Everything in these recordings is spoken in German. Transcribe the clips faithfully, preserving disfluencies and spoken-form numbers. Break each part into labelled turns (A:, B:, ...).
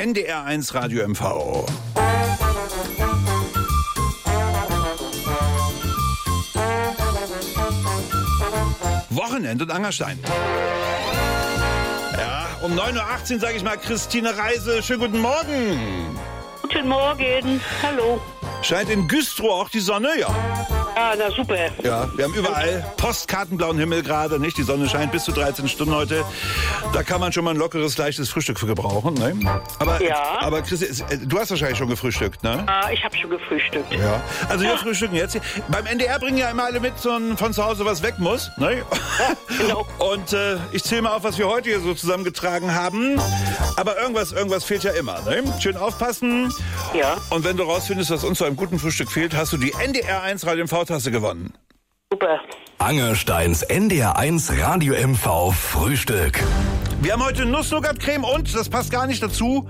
A: N D R eins Radio M V. Wochenend und Angerstein. Ja, um neun Uhr achtzehn sage ich mal Christine Reise. Schönen guten Morgen.
B: Guten Morgen. Hallo.
A: Scheint in Güstrow auch die Sonne, ja.
B: Ah, na super.
A: Ja, wir haben überall postkartenblauen Himmel gerade, nicht? Die Sonne scheint bis zu dreizehn Stunden heute. Da kann man schon mal ein lockeres, leichtes Frühstück für gebrauchen, ne? Aber,
B: Ja.
A: aber Christi, du hast wahrscheinlich schon gefrühstückt, ne?
B: Ah, ich habe schon gefrühstückt.
A: Ja. Also wir frühstücken jetzt hier. Beim N D R bringen ja immer alle mit, so ein, von zu Hause was weg muss, ne?
B: Genau.
A: Und äh, ich zähle mal auf, was wir heute hier so zusammengetragen haben. Aber irgendwas, irgendwas fehlt ja immer, ne? Schön aufpassen.
B: Ja.
A: Und wenn du rausfindest, was uns zu einem guten Frühstück fehlt, hast du die N D R eins Radio M V-Tasse gewonnen.
B: Super.
C: Angersteins N D R eins Radio M V Frühstück.
A: Wir haben heute Nuss-Nougat-Creme und, das passt gar nicht dazu,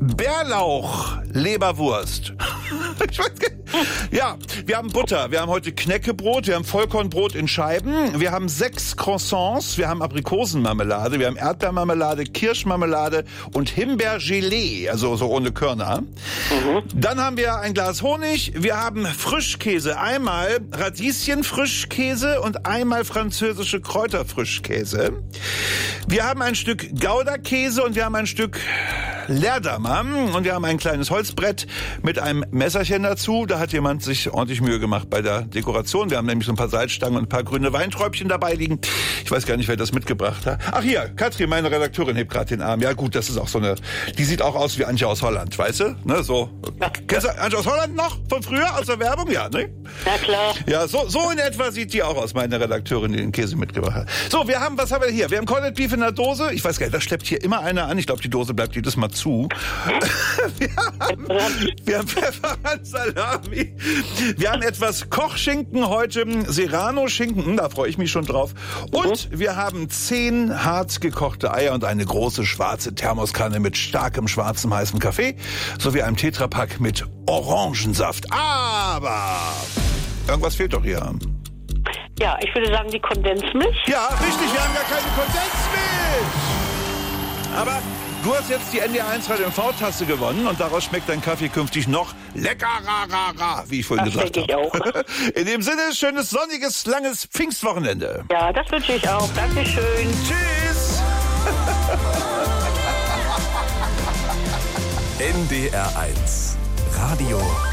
A: Bärlauch-Leberwurst. Ich weiß gar nicht. Ja, wir haben Butter, wir haben heute Knäckebrot, wir haben Vollkornbrot in Scheiben, wir haben sechs Croissants, wir haben Aprikosenmarmelade, wir haben Erdbeermarmelade, Kirschmarmelade und Himbeergelee, also so ohne Körner. Mhm. Dann haben wir ein Glas Honig, wir haben Frischkäse, einmal Radieschen-Frischkäse und einmal französische Kräuterfrischkäse. Wir haben ein Stück Gouda-Käse und wir haben ein Stück Leerdammer und wir haben ein kleines Holzbrett mit einem Messerchen dazu. Da hat jemand sich ordentlich Mühe gemacht bei der Dekoration. Wir haben nämlich so ein paar Salzstangen und ein paar grüne Weinträubchen dabei liegen. Ich weiß gar nicht, wer das mitgebracht hat. Ach hier, Katrin, meine Redakteurin, hebt gerade den Arm. Ja gut, das ist auch so eine, die sieht auch aus wie Antje aus Holland, weißt du? Ne, so. Ja. Kennst du Antje aus Holland noch? Von früher, aus der Werbung? Ja, ne?
B: Na klar.
A: Ja, so, so in etwa sieht die auch aus, meine Redakteurin, die den Käse mitgebracht hat. So, wir haben, was haben wir hier? Wir haben Corned Beef in der Dose. Ich weiß gar nicht, da schleppt hier immer einer an. Ich glaube, die Dose bleibt jedes Mal zu. Wir haben, wir haben Pfefferminz-Salami. Wir haben etwas Kochschinken heute, Serrano-Schinken, da freue ich mich schon drauf. Und wir haben zehn hart gekochte Eier und eine große schwarze Thermoskanne mit starkem schwarzem heißem Kaffee sowie einem Tetrapack mit Orangensaft. Aber irgendwas fehlt doch hier.
B: Ja, ich würde sagen, die Kondensmilch.
A: Ja, richtig, wir haben gar keine Kondensmilch. Aber du hast jetzt die N D R eins Radio M V-Tasse gewonnen und daraus schmeckt dein Kaffee künftig noch leckerer, wie ich vorhin
B: Das
A: gesagt
B: denke ich auch.
A: habe. In dem Sinne, schönes, sonniges, langes Pfingstwochenende.
B: Ja, das wünsche ich auch. Dankeschön.
A: Tschüss.
C: N D R eins Radio